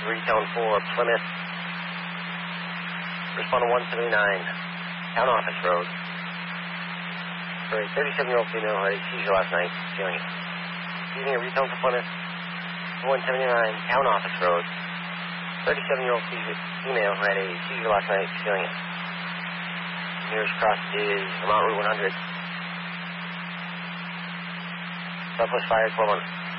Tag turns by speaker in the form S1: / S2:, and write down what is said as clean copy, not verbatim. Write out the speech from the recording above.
S1: Retone for Plymouth. Respondent 179, Town Office Road. For a 37-year-old female who had a seizure last night, feeling it. Receiving a retone for Plymouth. 179, Town Office Road. 37-year-old female who had a seizure last night, feeling it. Nearest cross is Vermont Route 100. Southwest Fire 1200.